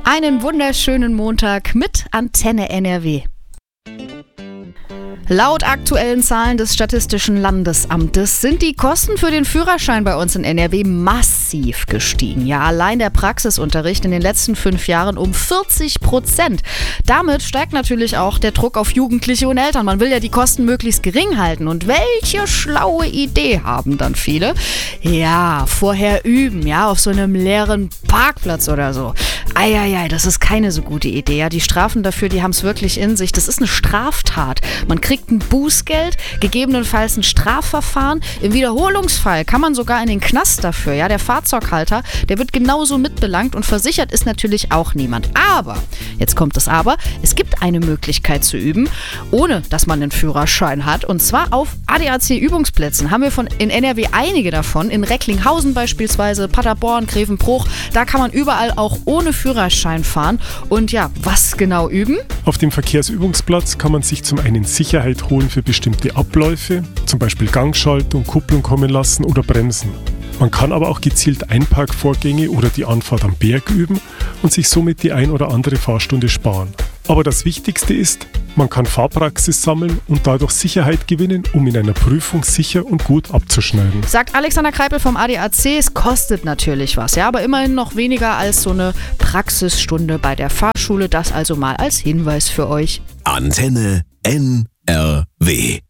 Einen wunderschönen Montag mit Antenne NRW. Laut aktuellen Zahlen des Statistischen Landesamtes sind die Kosten für den Führerschein bei uns in NRW massiv gestiegen. Ja, allein der Praxisunterricht in den letzten 5 Jahren um 40%. Damit steigt natürlich auch der Druck auf Jugendliche und Eltern. Man will ja die Kosten möglichst gering halten. Und welche schlaue Idee haben dann viele? Ja, vorher üben, ja, auf so einem leeren Parkplatz oder so. Eieiei, das ist keine so gute Idee. Ja, die Strafen dafür, die haben es wirklich in sich. Das ist eine Straftat. Man kriegt ein Bußgeld, gegebenenfalls ein Strafverfahren. Im Wiederholungsfall kann man sogar in den Knast dafür. Ja, der Fahrzeughalter, der wird genauso mitbelangt und versichert ist natürlich auch niemand. Aber, jetzt kommt das Aber, es gibt eine Möglichkeit zu üben, ohne dass man einen Führerschein hat. Und zwar auf ADAC-Übungsplätzen. Haben wir in NRW einige davon. In Recklinghausen beispielsweise, Paderborn, Grevenbruch. Da kann man überall auch ohne Führerschein fahren. Und ja, was genau üben? Auf dem Verkehrsübungsplatz kann man sich zum einen Sicherheit holen für bestimmte Abläufe, zum Beispiel Gangschaltung, Kupplung kommen lassen oder Bremsen. Man kann aber auch gezielt Einparkvorgänge oder die Anfahrt am Berg üben und sich somit die ein oder andere Fahrstunde sparen. Aber das Wichtigste ist, man kann Fahrpraxis sammeln und dadurch Sicherheit gewinnen, um in einer Prüfung sicher und gut abzuschneiden. Sagt Alexander Kreipel vom ADAC, es kostet natürlich was, ja, aber immerhin noch weniger als so eine Praxisstunde bei der Fahrschule. Das also mal als Hinweis für euch. Antenne NRW.